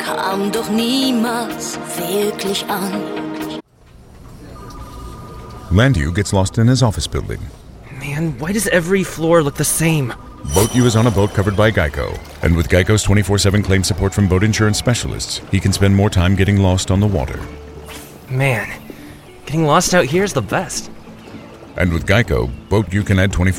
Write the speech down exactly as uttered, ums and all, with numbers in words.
kam doch niemals wirklich an. Landu gets lost in his office building. Man, why does every floor look the same? BoatU is on a boat covered by Geico, and with Geico's twenty-four seven claim support from boat insurance specialists, he can spend more time getting lost on the water. Man, getting lost out here is the best. And with Geico, BoatU can add twenty-four